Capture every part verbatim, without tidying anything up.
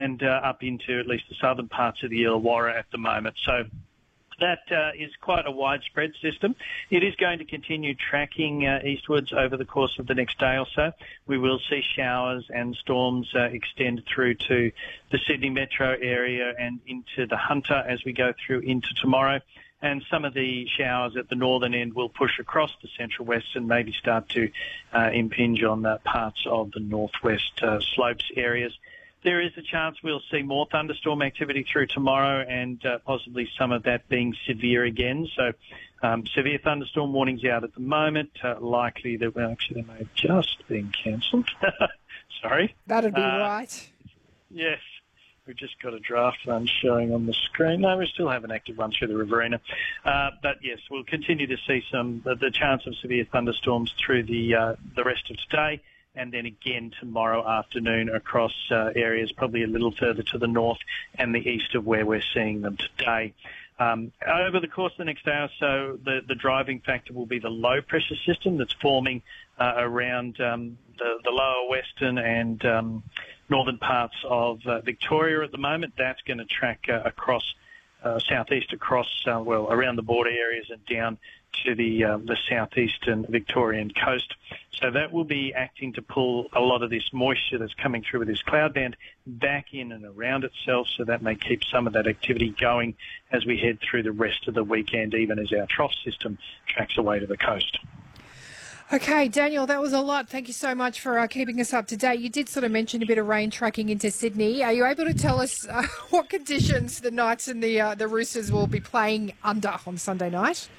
and uh, up into at least the southern parts of the Illawarra at the moment. So that uh, is quite a widespread system. It is going to continue tracking uh, eastwards over the course of the next day or so. We will see showers and storms uh, extend through to the Sydney metro area and into the Hunter as we go through into tomorrow. And some of the showers at the northern end will push across the central west and maybe start to uh, impinge on uh, parts of the northwest uh, slopes areas. There is a chance we'll see more thunderstorm activity through tomorrow and uh, possibly some of that being severe again. So um, severe thunderstorm warnings out at the moment. Uh, likely that, well, actually, they may have just been cancelled. Sorry. That'd be uh, right. Yes. We've just got a draft one showing on the screen. No, we still have an active one through the Riverina. Uh, but yes, we'll continue to see some the, the chance of severe thunderstorms through the uh, the rest of today, and then again tomorrow afternoon across uh, areas probably a little further to the north and the east of where we're seeing them today. Um, over the course of the next day or so, the, the driving factor will be the low pressure system that's forming uh, around um, the, the lower western and um, northern parts of uh, Victoria at the moment. That's going to track uh, across uh, southeast across, uh, well, around the border areas and down to the uh, the southeastern Victorian coast. So that will be acting to pull a lot of this moisture that's coming through with this cloud band back in and around itself, so that may keep some of that activity going as we head through the rest of the weekend, even as our trough system tracks away to the coast. Okay, Daniel, that was a lot. Thank you so much for uh, keeping us up to date. You did sort of mention a bit of rain tracking into Sydney. Are you able to tell us uh, what conditions the Knights and the uh, the Roosters will be playing under on Sunday night?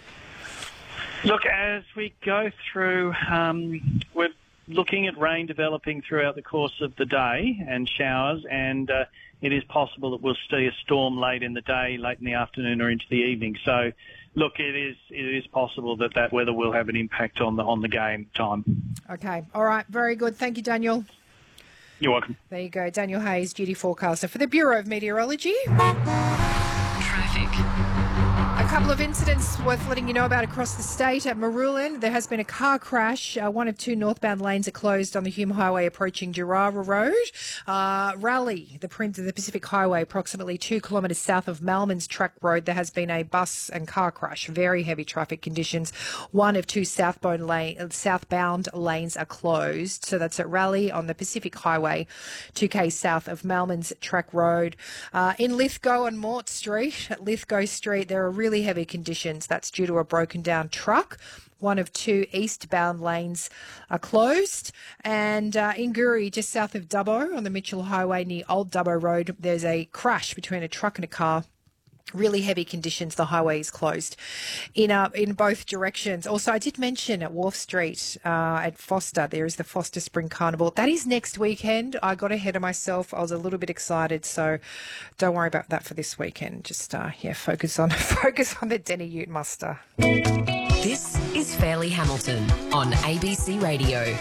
Look, as we go through, um, we're looking at rain developing throughout the course of the day and showers, and uh, it is possible that we'll see a storm late in the day, late in the afternoon or into the evening. So, look, it is it is possible that that weather will have an impact on the on the game time. Okay. All right. Very good. Thank you, Daniel. You're welcome. There you go. Daniel Hayes, duty forecaster for the Bureau of Meteorology. Traffic. A couple of incidents worth letting you know about across the state. At Marulan, there has been a car crash. Uh, one of two northbound lanes are closed on the Hume Highway approaching Gerrara Road. Uh, Raleigh, the, the Pacific Highway, approximately two kilometres south of Malman's Track Road, there has been a bus and car crash. Very heavy traffic conditions. One of two southbound, lane, southbound lanes are closed. So that's at Raleigh on the Pacific Highway, two k south of Malman's Track Road. Uh, in Lithgow and Mort Street, at Lithgow Street, there are really heavy conditions. That's due to a broken down truck. One of two eastbound lanes are closed. And uh, in Guri, just south of Dubbo on the Mitchell Highway near Old Dubbo Road, there's a crash between a truck and a car. Really heavy conditions. The highway is closed in uh, in both directions. Also, I did mention at Wharf Street uh, at Foster, there is the Foster Spring Carnival. That is next weekend. I got ahead of myself. I was a little bit excited, so don't worry about that for this weekend. Just uh, yeah, focus on focus on the Denny Ute muster. This is Fairleigh Hamilton on A B C Radio.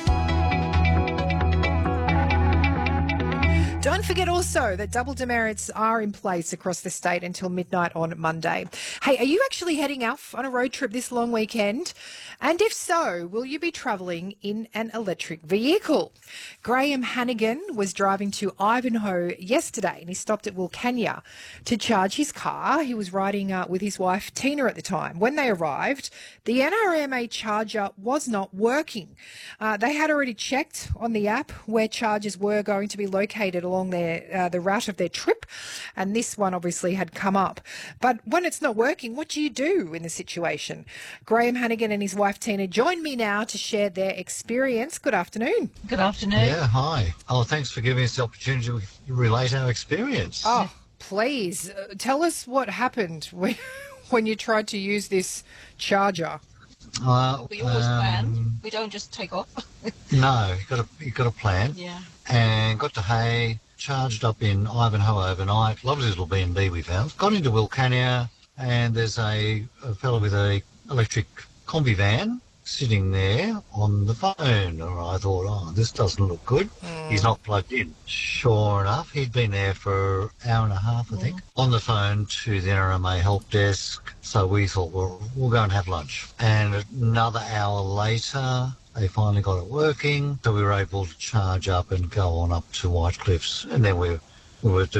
Don't forget also that double demerits are in place across the state until midnight on Monday. Hey, are you actually heading off on a road trip this long weekend? And if so, will you be travelling in an electric vehicle? Graham Hannigan was driving to Ivanhoe yesterday and he stopped at Wilcannia to charge his car. He was riding uh, with his wife Tina at the time. When they arrived, the N R M A charger was not working. Uh, they had already checked on the app where chargers were going to be located along their uh, the route of their trip, and this one obviously had come up. But when it's not working, what do you do in the situation? Graham Hannigan and his wife Tina join me now to share their experience. Good afternoon. Good afternoon. Yeah, hi. Oh, thanks for giving us the opportunity to relate our experience. Oh, please uh, tell us what happened when, when you tried to use this charger. Uh, we always um, plan. We don't just take off. No, you've got a, you've got a plan. Yeah. And got to Hay, charged up in Ivanhoe overnight. Lovely little B and B we found. Got into Wilcannia, and there's a, a fellow with a electric combi van sitting there on the phone. Or I thought, oh, this doesn't look good. Mm. He's not plugged in. Sure enough, he'd been there for an hour and a half, I think, mm. on the phone to the N R M A help desk. So we thought, well, we'll go and have lunch. And another hour later, they finally got it working. So we were able to charge up and go on up to White Cliffs. And then we, we were